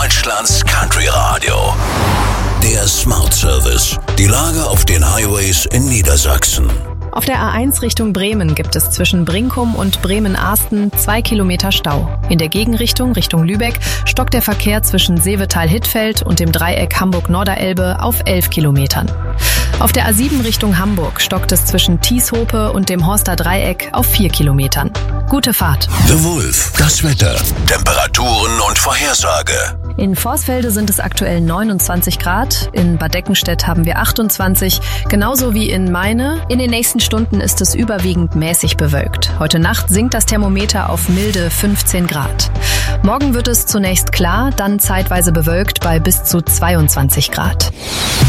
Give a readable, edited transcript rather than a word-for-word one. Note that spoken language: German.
Deutschlands Country Radio. Der Smart Service. Die Lage auf den Highways in Niedersachsen. Auf der A1 Richtung Bremen gibt es zwischen Brinkum und Bremen-Ahsten 2 Kilometer Stau. In der Gegenrichtung Richtung Lübeck stockt der Verkehr zwischen Seevetal-Hittfeld und dem Dreieck Hamburg-Norderelbe auf 11 Kilometern. Auf der A7 Richtung Hamburg stockt es zwischen Tieshope und dem Horster Dreieck auf 4 Kilometern. Gute Fahrt. The Wolf. Das Wetter. Temperaturen und Vorhersage. In Vorsfelde sind es aktuell 29 Grad, in Bad Deckenstedt haben wir 28, genauso wie in Meine. In den nächsten Stunden ist es überwiegend mäßig bewölkt. Heute Nacht sinkt das Thermometer auf milde 15 Grad. Morgen wird es zunächst klar, dann zeitweise bewölkt bei bis zu 22 Grad.